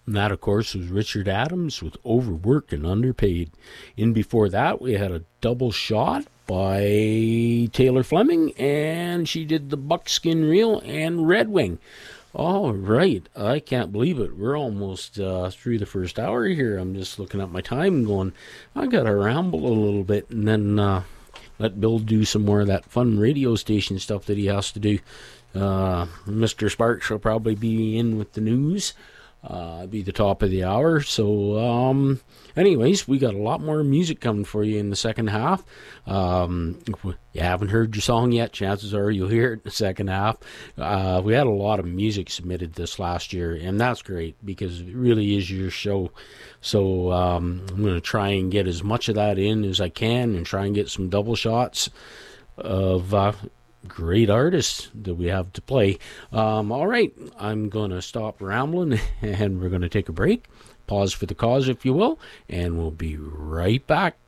And that, of course, was Richard Adams with Overworked and Underpaid. In before that, we had a double shot by Taylor Fleming, and she did the Buckskin Reel and Red Wing. All right, I can't believe it. We're almost through the first hour here. I'm just looking at my time and going, I got to ramble a little bit and then let Bill do some more of that fun radio station stuff that he has to do. Mr. Sparks will probably be in with the news. Be the top of the hour. So, anyways, we got a lot more music coming for you in the second half. If you haven't heard your song yet, chances are you'll hear it in the second half. We had a lot of music submitted this last year, and that's great because it really is your show. So, I'm going to try and get as much of that in as I can and try and get some double shots of great artists that we have to play. All right, I'm going to stop rambling and we're going to take a break. Pause for the cause, if you will, and we'll be right back.